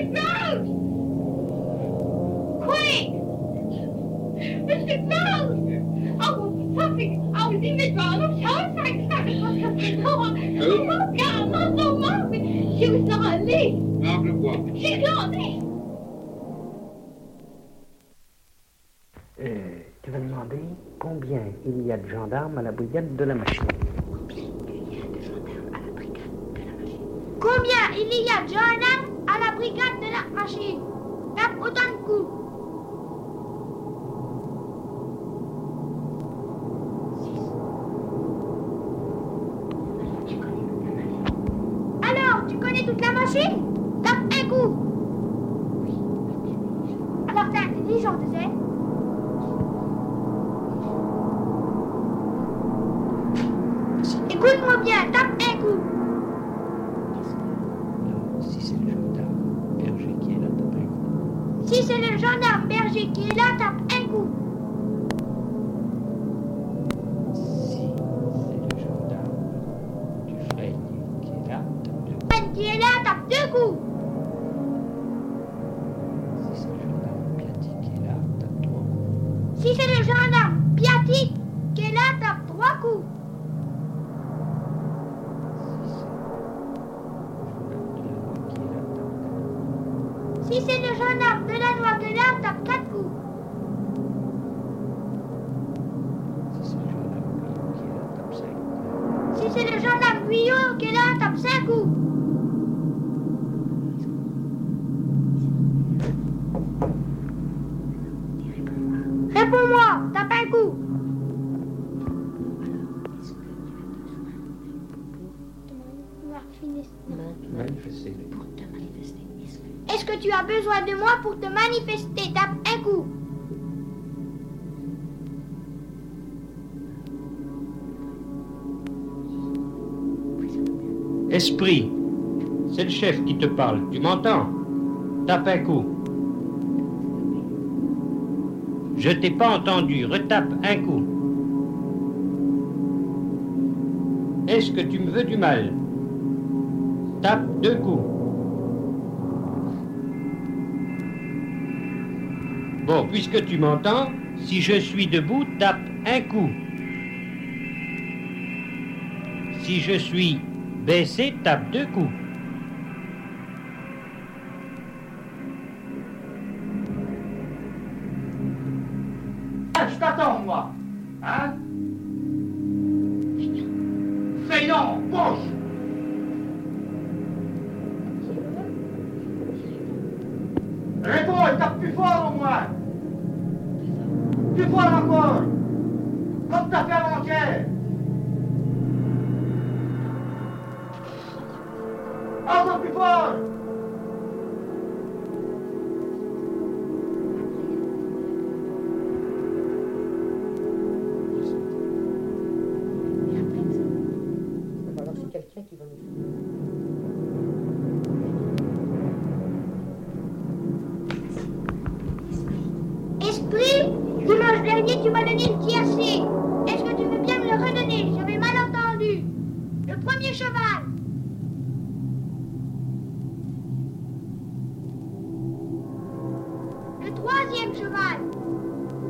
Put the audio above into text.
Mr. Crouch! Quick! Mr. Crouch! Oh, something. I was in the drawer. I'm so excited. Oh, my God, I'm so Margaret. She was not a leaf. Margaret what? She's not this. Tu vas demander combien il y a de gendarmes à la brigade de la machine. Combien il y a de gendarmes à la brigade de la machine? Tape autant de coups. Alors, tu connais toute la machine? Tape un coup. Alors, t'es intelligent, tu sais? Écoute-moi bien, tape un coup. Si c'est le gendarme berger qui est là, tape un coup. Si c'est le gendarme berger qui est là, tape un coup. Si c'est le gendarme du Frey qui est là, tape deux coups. Qui est là, tape deux coups. Si c'est le gendarme Piatti qui est là, tape trois coups. Si c'est le gendarme Piatti qui est là, tape trois coups. Si c'est le gendarme de la loi qui est là, tape quatre coups. Si c'est le gendarme Guyot qui est là, tape cinq coups. Si c'est le gendarme Guyot qui est là, tape cinq coups. Réponds-moi, tape un coup. Manifester. Est-ce que tu as besoin de moi pour te manifester? Tape un coup. Esprit, c'est le chef qui te parle, tu m'entends? Tape un coup. Je t'ai pas entendu, retape un coup. Est-ce que tu me veux du mal? Tape deux coups. Bon, puisque tu m'entends, si je suis debout, tape un coup. Si je suis baissé, tape deux coups. Ah, je t'attends, moi. Hein? Feignant, bouge! Réponds et tape plus fort au moins! Plus fort encore! Comme t'as fait avant-hier! Encore plus fort!